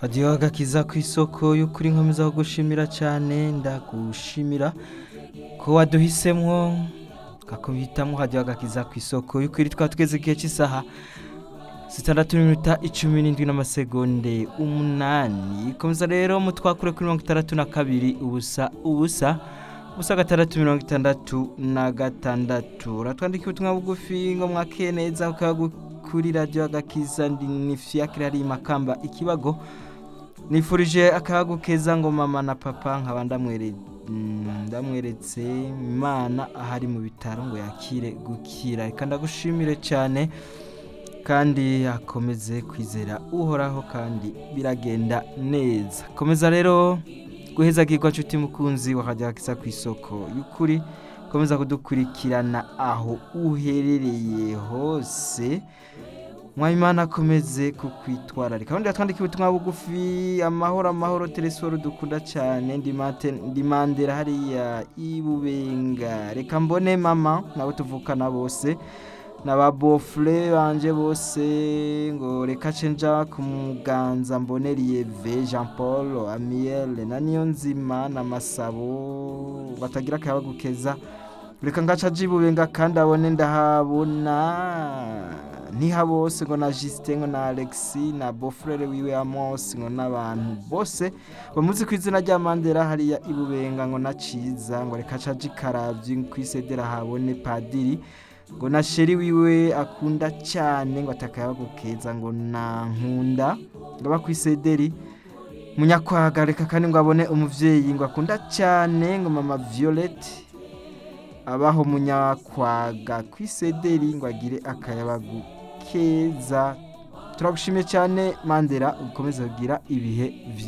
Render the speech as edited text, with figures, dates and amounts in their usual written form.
radiyo agakiza ku isoko y'ukuri nkomeza kugushimira cyane ndagushimira ko waduhisemwo kakubitamwo radiyo agakiza ku isoko y'ukuri twatugeze igihe cy'isaha 6:17 n'amasegonde komeza rero mutwakure kuri 62 ubusa 666 uratwandika ubutumwa bugufi ngo mwakeye neza kuri radiyo agakiza ni Fiacre ari Makamba Ikibago nifurije akayagu keza ngo mama na papa nkaba ndamweretse Imana ahari mu bitaro ngo yakire gukira reka ndagushimire cyane kandi akomeze kwizera uhoraho kandi biragenda neza komeza rero guheza gikwa nshuti mukunzi wakajya ku isoko y'ukuri komeza kudukurikirana aho uherereye hose Mwayimana akomeze kukwitwararika kandi atwandika ubutumwa bugufi amahoro telesoro dukunda cyane ndimandera hariya ibubenga reka mbone mama nabo tuvukana bose n'ababofre banje bose ngo reka cenja ku muganza mboneriye Jean Paul Amiel na Niyonzima na Masabo batagira kayabagukeza reka ngaca jibubenga kandi abone ndahabona ntihabose ngo na Justin ngo na Alexis na bofrere wiwe Amos ngo n'abantu bose bamuzi kwizina rya Mandela hariya ibubenga ngo na Ciza ngo reka caji karavyi kwisedera habone padiri ngo na sheri wiwe akunda cyane ngo atakayabagukeza ngo na nkunda ngo bakwisederi munyakwagareka kandi ngo abone umuvyeyi ngo akunda cyane ngo mama Violette abaho munyakwaga kwisederi ngo agire akayabagukeza turagushimiye cyane Mandela ukomeze kugira ibihe